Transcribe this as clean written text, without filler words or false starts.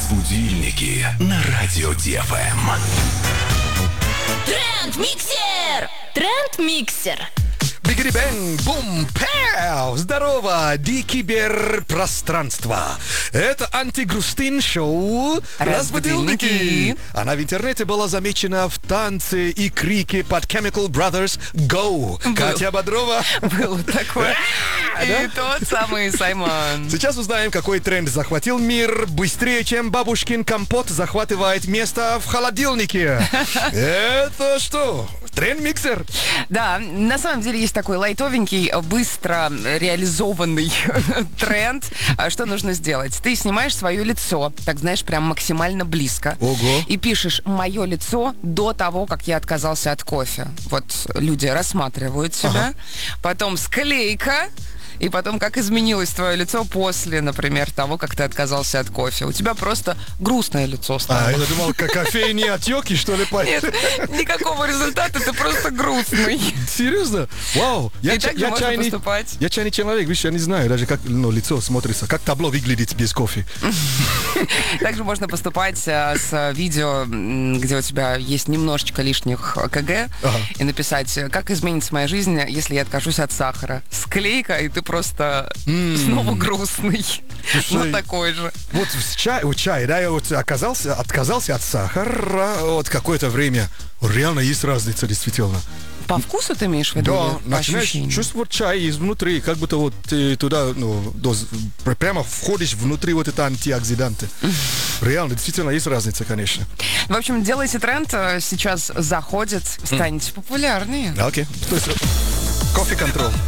Будильники на радио ДФМ. Тренд-миксер! Тренд-миксер. Бигери-бэнг, бум, пэу! Здорово, киберпространство. Это антигрустин шоу «Разбудильники». Она в интернете была замечена в танце и крике под Chemical Brothers «Go». Катя Бодрова. Было такое. И тот самый Саймон. Сейчас узнаем, какой тренд захватил мир быстрее, чем бабушкин компот захватывает место в холодильнике. Это что? Тренд-миксер? Да, на самом деле есть такой лайтовенький, быстро реализованный тренд. Что нужно сделать? Ты снимаешь свое лицо, так знаешь, прям максимально близко. Ого. И пишешь «моё лицо до того, как я отказался от кофе». Вот люди рассматривают себя. Потом склейка. И потом, как изменилось твое лицо после, например, того, как ты отказался от кофе. У тебя просто грустное лицо стало. Я думал, как кофейные отеки, что ли? Нет, никакого результата, ты просто грустный. Серьезно? Вау! И так же можно поступать. Я чайный человек, видишь, я не знаю даже, как лицо смотрится, как табло выглядит без кофе. Также можно поступать с видео, где у тебя есть немножечко лишних КГ, и написать, как изменится моя жизнь, если я откажусь от сахара. Склейка, и ты просто снова грустный. Ну, такой же. Вот чай, да, я вот отказался от сахара вот какое-то время. Реально есть разница, действительно. По вкусу ты имеешь в виду? Да, или по начинаешь ощущениям? чувствовать чай изнутри, как будто вот ты туда, прямо входишь внутри вот это антиоксиданты. Реально, действительно, есть разница, конечно. В общем, делайте тренд, сейчас заходит, станете популярнее. Окей. Кофе-контроль.